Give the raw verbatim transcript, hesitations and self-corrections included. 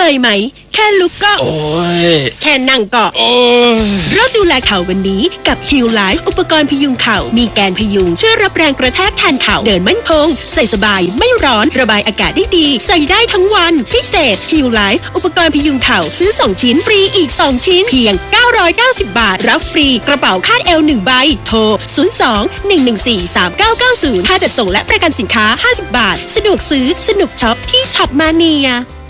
ยไหมแค่ลุกก็โอ้ยแค่นั่งก็โอ้ยเริ่มดูแลเข่าวันนี้กับ Heal Life อุปกรณ์พยุงเข่ามีแกนพยุงช่วยรับแรงกระแทกแทนเข่าเดินมั่นคงใส่สบายไม่ร้อนระบายอากาศได้ดีใส่ได้ทั้งวันพิเศษ Heal Life อุปกรณ์พยุงเข่าซื้อสองชิ้นฟรีอีกสองชิ้นเพียงเก้าร้อยเก้าสิบบาทรับฟรีกระเป๋าคาดเอวหนึ่งใบโทรศูนย์ สอง หนึ่ง หนึ่ง สี่ สาม เก้า เก้า ศูนย์ค่าจัดส่งและประกันสินค้าห้าสิบบาทสะดวกซื้อสนุกช็อปที่ช็อปมาเนีย